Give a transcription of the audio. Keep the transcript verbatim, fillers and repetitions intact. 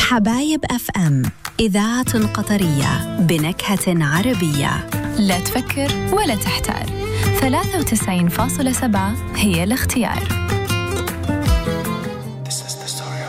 حبايب أف أم، إذاعة قطرية بنكهة عربية. لا تفكر ولا تحتار، ثلاثة وتسعين فاصلة سبعة هي الاختيار.